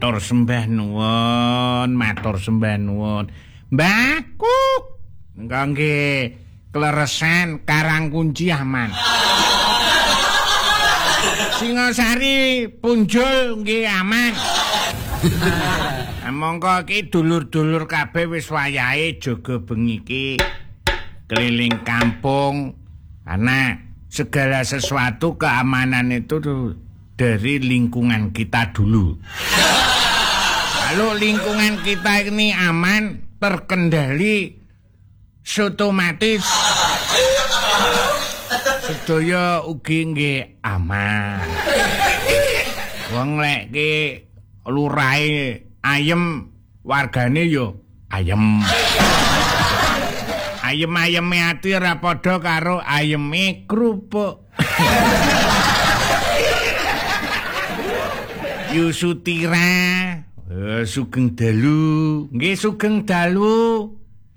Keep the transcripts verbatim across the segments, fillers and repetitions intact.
matur sembah nuwun, matur sembah nuwun. Mbah Kuk, nggih kleresan Karang Kunci aman. Singosari Punjul nggih aman. Monggo iki dulur-dulur kabeh wis wayahe jaga bengi iki keliling kampung karena segala sesuatu keamanan itu tuh dari lingkungan kita dulu. Kalau lingkungan kita ini aman, terkendali, otomatis sedaya ugi nggih aman. Wong lek ki lurahe ayem, wargane yo ayem. Ayem-ayeme ati ora padha karo ayeme krupuk. Yusutira, uh, sugeng dalu, nggih sugeng dalu.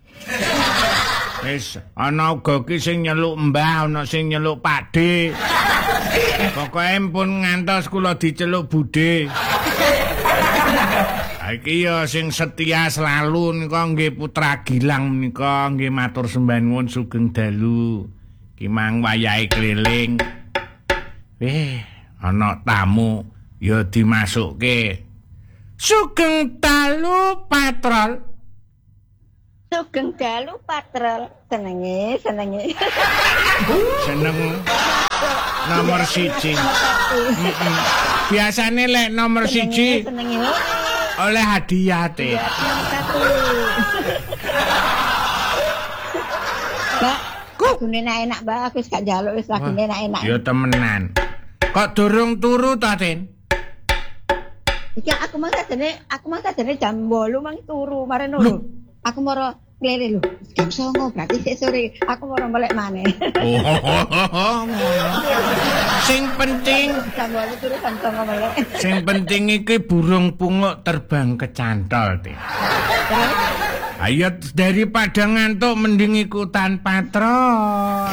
Wis ana uga ki sing nyeluk mbah, ana sing nyeluk pakde. Pokoke pun ngantos kula diceluk budhe. Iki ya sing setia selalu nika nggih Putra Gilang menika nggih matur sembah nuwun sugeng dalu. Ki mang wayahe keliling. Eh, ana tamu ya dimasukke. Sugeng dalu patrol. Sugeng dalu patrol. Senenge, senenge. Seneng nomor siji. Heeh. Biasane lek nomor siji senenge oleh hadiah teh. Mbak, lagune enak Mbak, aku wis gak njaluk wis lagune enak. Ya temenan. Kok durung turu ta, Tin? Iki aku mang sadene, aku mang sadene jam delapan mang turu, mare lho. Aku moro klere lho. Jam songo berarti sik sore aku moro balik maneh. Oh. Sing penting jam delapan turu jam songo balik. Sing penting iki burung punguk terbang ke cantol, Tin. Ayo daripada ngantuk mending ikutan patrol.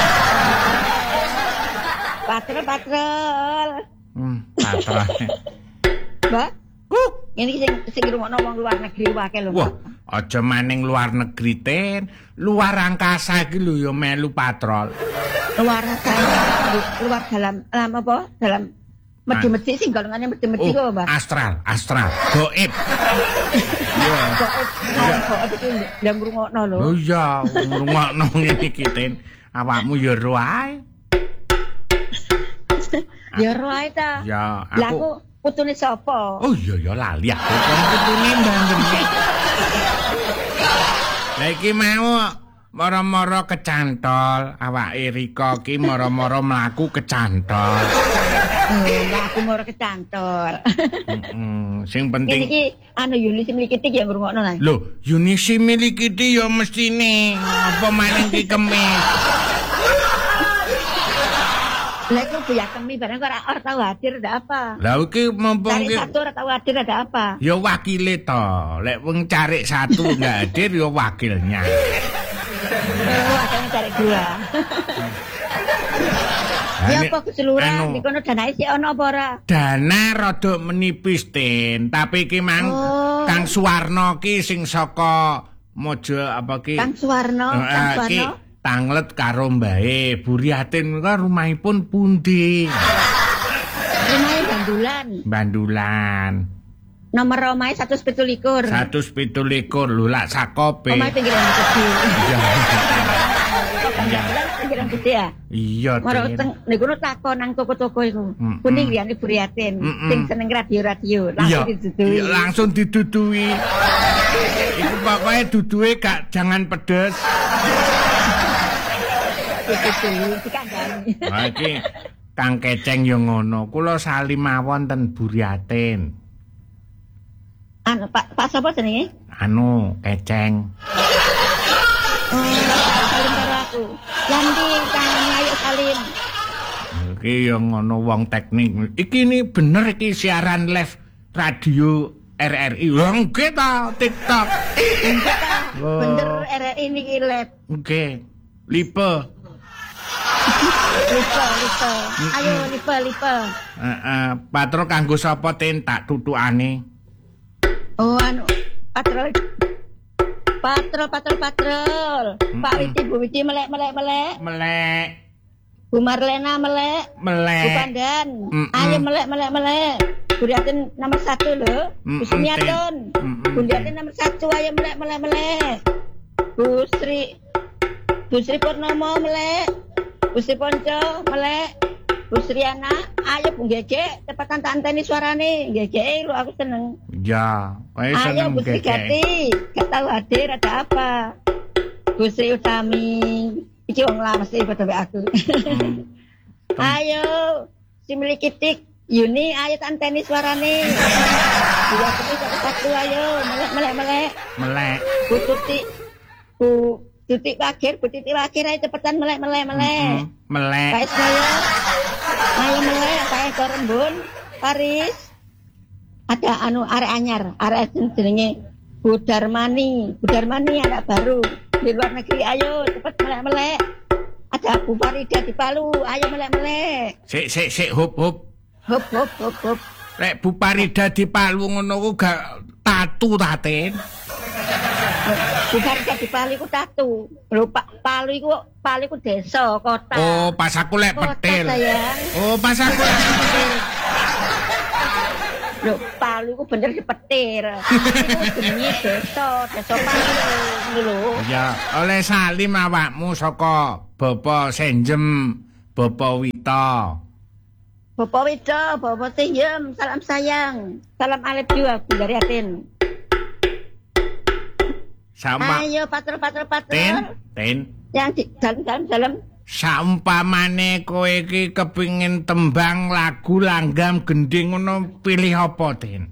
Patrol, patrol. Hmm, patrol. Mbak, Kuk, ini sing sing ngrungokno wong luar negeri wae lho. Wah, aja maning luar negeri, Ten. Luar angkasa iki lho ya melu patrol. Luar angkasa, luar dalam dalam apa? Dalam medhi-medhi sing golongane medhi-medhi kok, Mbak. Astral, astral, gaib. Iya. Gaib iki ndang ngrungokno lho. Oh iya, ngrungokno ngene iki, Ten. Awakmu ya ro ae. Ya ro ae ta. Ya, Lah aku aku putune sapa? Oh iya ya lali aku putune mbandene. Lah iki mau moro-moro kecantol, awake Rika ki moro-moro mlaku kecantol. Oh, aku moro kecantol. Heeh, sing Ini penting iki anu Yunisi Milikiti yang ngrungokno lah. lho, Yunisi Milikiti ya mestine apa maning ki kemis. Lah kok buya kemi barang kok ora ora tau hadir ndak apa? Lah iki mumpung Cari ki satu ora tau hadir ada apa? ya wakile to. Lek wong cari satu enggak hadir ya wakilnya. Oh, akhirnya cari dua. Ya apa keseluruhan di kono danae sik ana apa ora? Dana rada menipis, Tin, tapi ki mang Oh. Kang Suwarno ki sing saka Mojo apa ki? Kang Suwarno, Eh, Kang eh, ki Suwarno. tanglet karo mbae. Buriatin ka rumahipun pundi? Rumahe Bandulan. Bandulan. Nomor omahe seratus tujuh puluh. seratus tujuh puluh lho lak sakope. Omahe pinggiran gede. Iya. Bandulan pinggiran gede ya. Iya, Moro Tin. teng niku takon nang toko-toko iku. Mm-mm. Kuning liyane Buriatin, Mm-mm. sing seneng radio-radio, Iya, langsung didudui. iya, langsung didudui. Iku pokoknya duduhe gak jangan pedes. Didudui dikandani. Nah, iki Kang Keceng yo ngono. Kula salim mawon ten Buriatin. Anu Pak Pak sapa jenenge? Anu, Keceng. Oh, salim karo aku. Yanti Kang ayo salim. Iki yo ngono wong teknik. Iki ini bener iki siaran live radio R R I. Wah, nggih ta, TikTok. Enggak ta, Oh. bener R R I niki live. Nggih. Lipe. Lipa, lipa. Ayo lipa, lipa. Heeh, patrol kanggo sapa Tin tak tutukane? Oh anu patrol patrol patrol patrol mm-hmm. Pak Witi Bu Witi melek melek melek melek Bu Marlena melek melek Bu Pandan mm-hmm. Ayo melek melek melek Bu Diatin nomor satu loh Bu Sumiatun Bu Diatin nomor satu ayo melek melek melek Bu Sri Bu Sri Purnomo melek Bu Sri Ponco melek Bu Sriana, ayo Bu Gege, cepatan tak anteni suarane. Gege, lu aku seneng. Ya, ayo seneng Bu Sri Gati, gak tahu hadir ada apa. Bu Sri Utami, iki wong lama sih pada aku. Hmm. Ayo, si Milikitik, Yuni, ayo tak anteni suarane. Dua kali satu-satu ayo, melek melek melek. Melek. Bu Tuti, Bu Tuti Wakir, Bu Tuti Wakir, ayo cepetan melek melek melek. Mm-hmm. Melek. Kayak saya. Ayo melek kayak Korembun, Paris. Ada anu arek anyar, arek jenenge Bu Darmani, Bu Darmani anak baru di luar negeri. Ayo cepet melek-melek. Ada Bu Farida di Palu, ayo melek-melek. Sik sik sik hop hop. Hop hop hop hop. Lek Bu Farida di Palu ngono ku gak tatu ta, Tin? Bu Farida di Palu ku tatu. Lho Pak, Palu iku Palu iku desa, kota. Oh, pas aku lek petil. Oh, pas aku lek petil. Lho, Palu iku bener dipetir. Iku jenenge desa, desa Palu lho. Ya, oleh salim awakmu saka Bapak Senjem, Bapak Wita. Bapak Wita, Bapak Senjem, salam sayang. Salam alif juga Bu dari Atin. Sama. Ayo patrol patrol patrol. Tin, Tin. Yang di dalam dalam dalam. Saumpamane kowe iki kepingin tembang lagu langgam gending ngono pilih apa, Tin?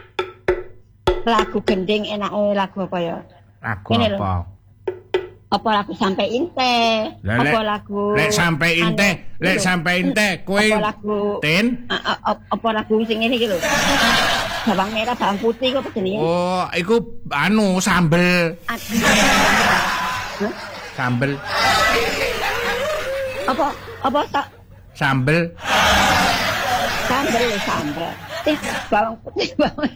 Lagu gending enake lagu apa ya? Lagu ini apa? Loh. Apa lagu sampai inte? Lek, apa lagu Lek sampai inte, anu, lek sampai inte kowe apa lagu Tin? Apa lagu sing ngene iki lho. Bawang merah, bawang putih kok jenenge. Oh, iku anu sambel. Huh? Sambel. Apa? Apa sa sambel? Sambel, sambel. Eh, bawang putih, bawang.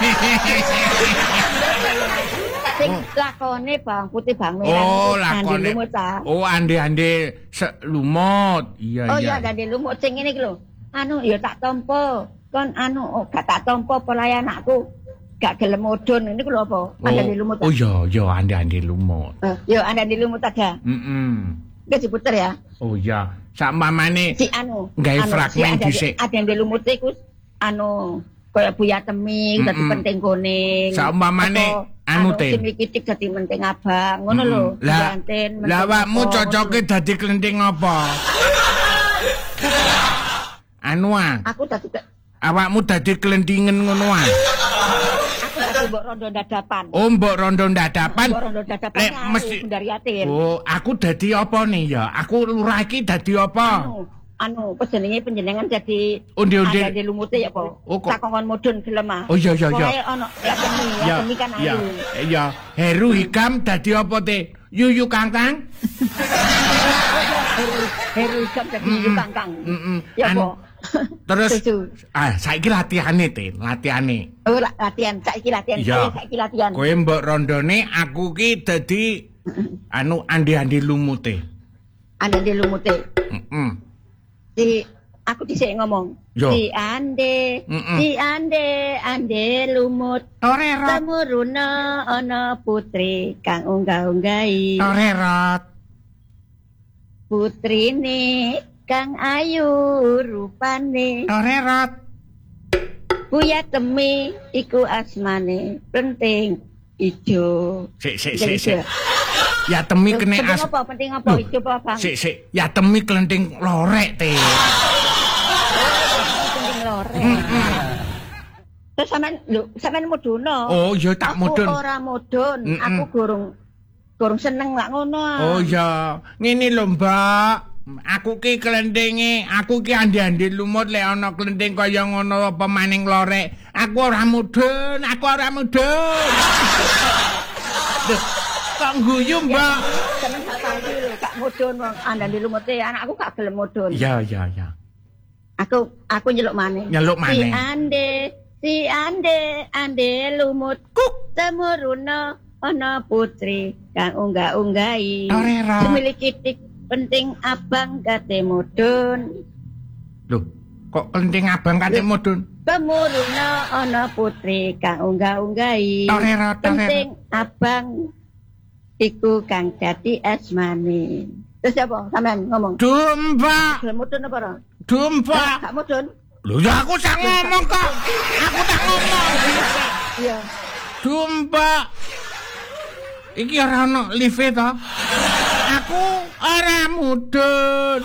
Sing lakone bawang putih, bawang merah. Oh, lakone. Oh, ande-ande lumut. Iya, oh, iya. Oh, iya, ande lumut sing ngene iki lho. Anu ya tak tampa. Kon anu oh, gak tak tampa pelayan anakku. Gak gelem mudun niku lho apa? Ande lumut. Oh, iya, iya, ande-ande lumut. Eh, yo ande lumut ada. Heeh. Wis diputer ya. Oh iya, sak mamane si anu gawe anu, fragmen si dhisik. Ada yang lumut iku anu kaya Buya Teming dadi penting kuning. Sak mamane anu Tin. Sing iki dadi penting abang, ngono lho. Ganten. Lah awakmu cocoke dadi klenthing apa? Anu ah. Aku dadi awakmu dadi klentingen ngono ah. Mbok rondo dadapan. Oh, mbok rondo dadapan. Mbok rondo dadapan. Lek mesti dari Atin. Oh, aku dadi apa nih ya? Aku lurah iki dadi apa? Anu, anu penjenenge penjenengan dadi undi-undi. Ada di lumute ya apa? Oh, sakongkon mudun gelem ah. Oh iya iya iya. Pokoke ono ya demi, ya demi kan ayu. Iya. Iya, Heru Hikam dadi apa te? Yuyu Kangkang? Heru Heru Hikam dadi Yuyu Kangkang. Heeh. Ya apa? Terus ah saiki latihane te, latihane. Oh latihan, saiki latihan, ya. saiki latihan. Kowe mbok rondone aku ki dadi anu andi-andi lumute. Andi lumute. Heeh. Di aku dhisik ngomong. Yo. Di ande, Mm-mm. di ande, ande lumut. Torerot. Samuruna ana putri kang unggah-unggahi. Torerot. Putrine kang ayu rupane. Torerot. Buya Temi iku asmane penting ijo. Sik sik sik sik. Ya Temi kene as. Penting apa? Penting apa ijo apa, Bang? Sik sik. Ya Temi klenthing lorek te. Penting lorek. Terus sampean lho, sampean muduna. Oh iya tak mudun. Aku ora mudun, aku gurung gurung seneng lak ngono. Oh iya, ngene lho, Mbak. Aku ki klenthinge, aku ki andi-andi lumut lek ana klenthing kaya ngono apa maning lorek. Aku ora mudun, aku ora mudun. Kok guyu, Mbak? Seneng gak pasti lho, gak mudun wong andi lumute anakku gak gelem mudun. Iya, iya, iya. Aku aku nyeluk maneh. Nyeluk maneh. Di ande, Si ande ande lumut kuk temuruna ana putri kang unggah-unggahi. Semiliki tik penting abang kate mudun. Loh, kok penting abang kate mudun? Temuruna ana putri kang unggah-unggahi. Penting abang iku kang dadi asmane. Terus apa? Sampeyan ngomong. Domba. Mudun apa ora? Domba. Gak mudun. Lho ya aku sak ngomong kok. Aku tak ngomong. Iya. Domba. Iki ora ono live to. Aku ora mudun.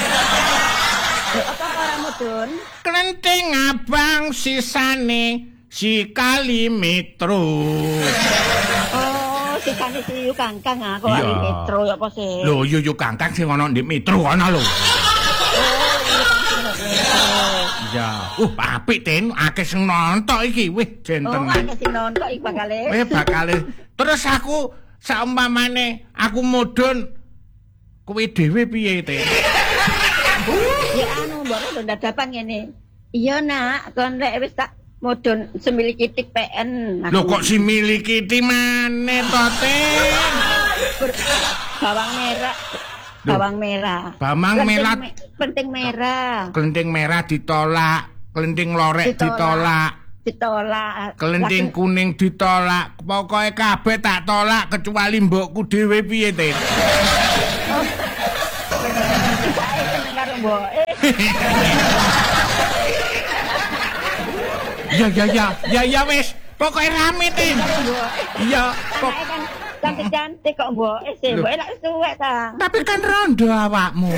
Apa ora mudun? Klenting abang sisane si kali metro. Oh, sisane si Yu Kangkang ah, kok kali metro ya apa sih? Lho, Yu Yu Kangkang sing ono ndek metro ana lho. Ya, uh apik ten, akeh sing nonton iki. Wih, jenten. Oh, akeh sing nonton iki bakale. Wih, bakale. Terus aku saumpamane aku mudun kowe dhewe piye, Ten? Ya anu, mbok dadapan ngene. Iya, Nak, kon rek wis tak mudun semiliki tik P N. Lho kok si miliki ti maneh to, Ten? Bawang merah. Bawang merah. Bawang merah. Penting merah. Kelenting merah ditolak, kelenting lorek ditolak. Ditolak. Kelenting kuning ditolak. Pokoke kabeh tak tolak kecuali mbokku dhewe piye, Ten? Oh. Saya seneng karo mboke. Ya ya ya, ya ya wis. Pokoke rame, Ten. Iya, kok cantik-cantik kok mboke sih. Mboke lak suwek ta. Tapi kan rondo awakmu.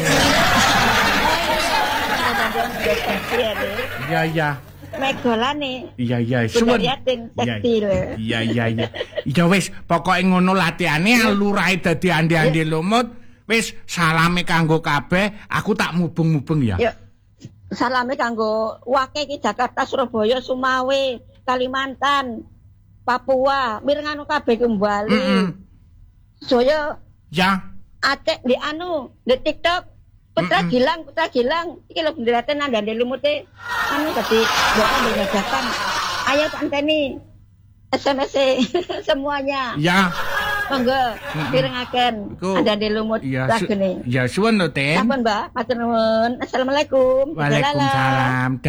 Iya iya. Megolane. Iya iya, suwun. Iya iya iya. Ya wis, pokoke ngono latihane lurahe dadi andi-andi lumut. Wis salame kanggo kabeh, aku tak mubeng-mubeng ya. Ya. Salame kanggo wake iki Jakarta, Surabaya, Sumawe, Kalimantan, Papua, mirengano kabeh ku Bali. Mm -mm. Soyo ya. Aceh di anu, di TikTok Putra mm -mm. Gilang, Putra Gilang. Iki lho benderate nandane lumute. Anu dadi mbok ndadakan. Ayo tak anteni S M S semuanya. Ya. Monggo mirengaken andane lumut lagune. Ya suwun lho, Ten. Sampun, Mbak. Matur nuwun. Assalamualaikum. Waalaikumsalam.